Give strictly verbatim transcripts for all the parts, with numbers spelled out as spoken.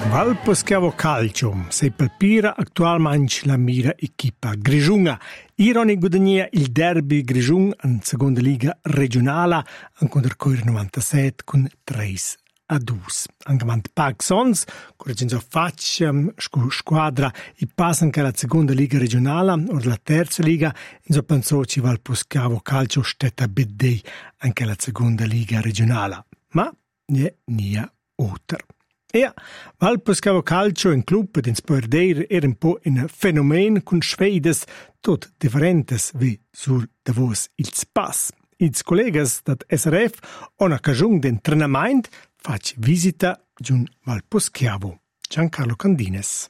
Val Poschiavo Calcio, se palpira attualmente la mira equipa Grigiunga. Ironi guadagna il derby Grigiung in seconda liga regionale, contro il novantasette con tre a due. Anche Pag Sons, correggenza faccia, squadra, e passa anche alla seconda liga regionale, o la terza liga, in so pensò ci Val Poschiavo Calcio stetta bedei anche alla seconda liga regionale. Ma ne nia otter. E Val Poschiavo Calcio in club ed in spordeir era un po' un fenomeno con sfeides tot differentes wie sur Davos il Spass. Ils collegas dat S R F ona cajung d'entrenament fac visita giun Val Poschiavo. Giancarlo Candines.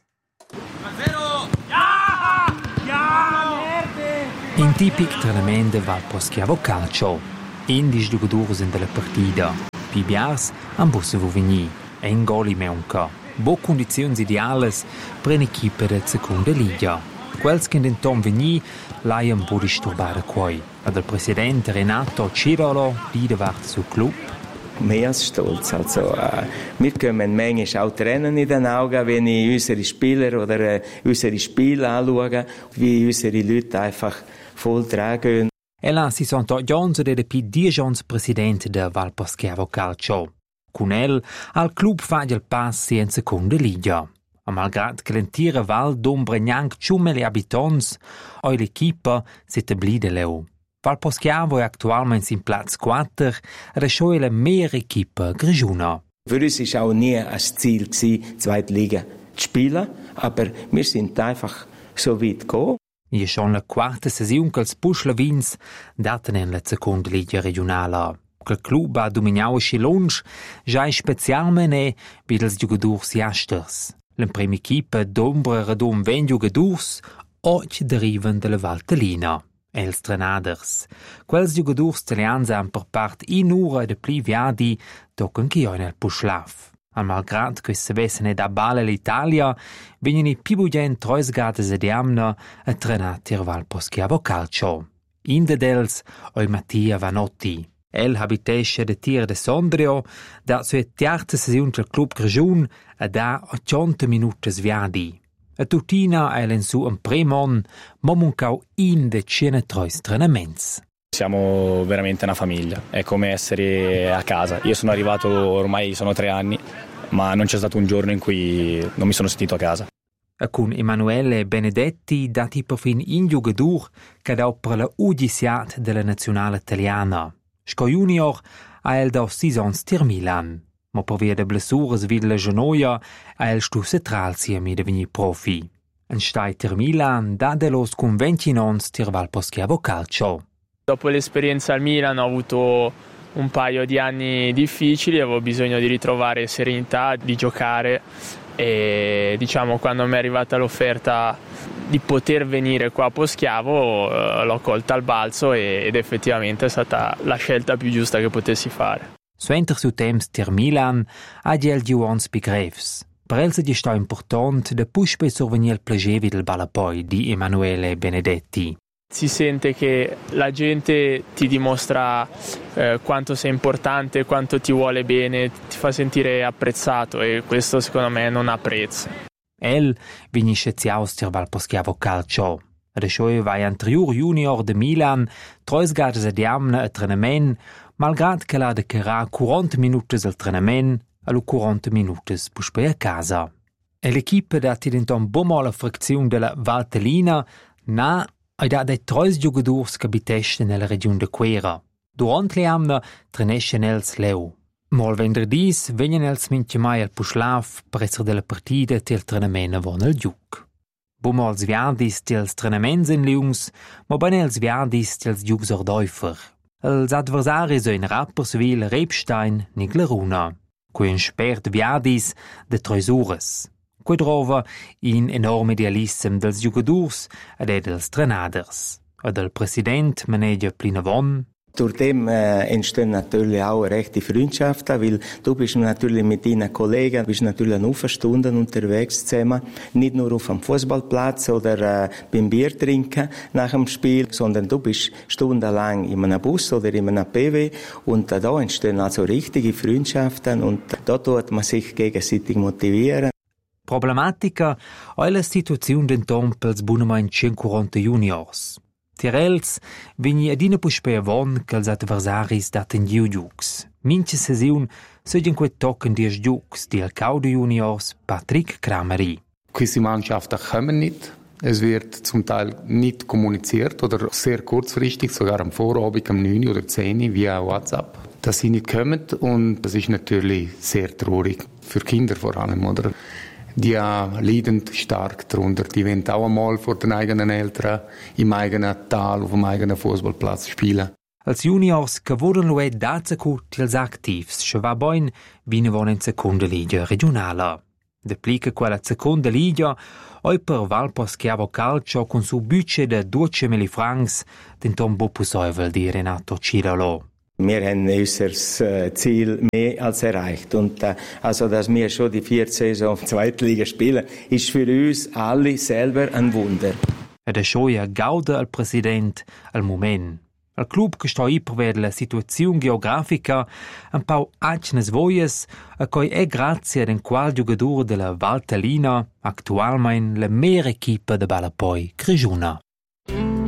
In tipic trenament de Val Poschiavo Calcio. Indis giocadors in della partida. Pi biars am busse vo vegni. En gol i meunca. Bo condizioni ideales per un'equipe de seconda liga. Quels che in tom vegni laiam bo disturbare quai. Ad il presidente Renato Cirolo di davart su club. Mehr als stolz. Also, äh, wir kommen manchmal auch Tränen in den Augen, wenn ich unsere Spieler oder äh, unsere Spiele anschaue, wie unsere Leute einfach voll tragen. Ella si sento Jones de pi dieci ans presidente de Val Poschiavo Calcio. Con el al club fa il passi in seconda liga. A malgrad che l'intera Val d'Ombra gnanc ciumeli abitons, oi l'equipa si tablide leu. Val Poschiavo è attualmente in Platz quattro ed è schon la mehr equipa Grigiuna. Für uns war auch nie ein Ziel, zweite Liga zu spielen, aber wir sind einfach so weit gekommen. È schon la quarta sessione che els Puschlawins daten in la seconda liga regionale. Il club ha dominato Schilunsch, già specialmente per i giocatori asters. La prima equipa d'Ombra radom ven giocatori oggi derivano dalla Valtellina. Els trenaders. Quels giocatori italiani hanno per parte in ora e pli viadi toccano che io nel Puschlaf. Al malgrado che se vessene da balle l'Italia, vengono i più bugen trois gades ed amna a trenati a Val Poschiavo Calcio. In de dels oi Mattia Vanotti. El habitesce de tir de Sondrio, da sua terza sessione del club Grigiun a da ottanta minuti sviadi. A tutina è in su un premon, ma mancau in de cene trois trenaments. Siamo veramente una famiglia, è come essere a casa. Io sono arrivato ormai sono tre anni, ma non c'è stato un giorno in cui non mi sono sentito a casa. E con Emanuele Benedetti dati per fin in giocadur che da per la udiciat della nazionale italiana. Sco junior ha el da seasons tir Milan, ma per via de blessures vid la genoia ha el stu centralsia mi deveni profi. En stai tir Milan da de los conventinons tir Val Poschiavo Calcio. Dopo l'esperienza al Milan ho avuto un paio di anni difficili, avevo bisogno di ritrovare serenità, di giocare e diciamo quando mi è arrivata l'offerta di poter venire qua a Poschiavo eh, l'ho colta al balzo e, ed effettivamente è stata la scelta più giusta che potessi fare. Suenter su temps tir Milan ha gel giuons bigrefs. Per el se di sta important de puspe survenir il plagevi del balapoi di Emanuele Benedetti. Si sente che la gente ti dimostra eh, quanto sei importante, quanto ti vuole bene, ti fa sentire apprezzato e questo secondo me non ha prezzo. El vinisce ziaus tir Val Poschiavo Calcio. Adesso vai anterior junior de Milan, trois gades di amna a trenament, malgrad che la decherà quaranta minuti al trenament, allo quaranta minuti puspe a casa. E l'equipe da tidenton bomo la frazione della Valtellina na hai da dei trois giocatori che abitesce nella regione de Quera. Durante le amna trenesce els leu. Mol vendredis vengono els minche mai al Puschlaf per essere della partita til trenament avon al giuc. Bomo als viadis tils trenaments in liungs, ma bene els viadis tils giucs ordäufer. Els adversaris sono Rapperswil, Rebstein, Nigleruna. Qui un spert viadis de tres ures. Qui trova in enorme idealism dels giocadors ed è dels trenaders. E del president Manegia Plinavon. Durch dem äh, entstehen natürlich auch rechte Freundschaften, weil du bist natürlich mit deinen Kollegen, bist natürlich eine Stunde unterwegs zusammen, nicht nur auf dem Fußballplatz oder äh, beim Bier trinken nach dem Spiel, sondern du bist stundenlang in einem Bus oder in einem P W und äh, da entstehen also richtige Freundschaften und da tut man sich gegenseitig motivieren. Problematica è la situazione denton pels bunamain centoquaranta juniors. Tirels vegni adina puspea von che els adversaris daten giu giucs. Mince sesiun segien quei tocken dies giucs di al Caude Juniors Patrick Krameri. Queste Mannschaften kommen nicht. Es wird zum Teil nicht kommuniziert oder sehr kurzfristig, sogar am Vorabend um neun oder zehn via WhatsApp, dass sie nicht kommen. Und das ist natürlich sehr traurig, für Kinder vor allem, oder? Die leiden stark darunter. Die wollen auch einmal vor den eigenen Eltern im eigenen Tal, auf dem eigenen Fußballplatz spielen. Als Juniors che volen lo è dazu tils aktivs, che va boin vine von in seconda liga regionala. Deplica quella seconda liga, oi per Valpos Chiavo Calcio con su budget de duecento francs, denton bo possibel di Renato Cirolo. Wir haben unser Ziel mehr als erreicht. Und äh, also, dass wir schon die vierte Saison auf zweiter Liga spielen, ist für uns alle selber ein Wunder. Ed è scioia gauda al president al moment. Al club che sta iper per la situazione geografica, un pau acnes voies, a cui è grazie ad un qual giocatore della Valtellina, attualmente la mera equipa de Balapoi Grigiuna.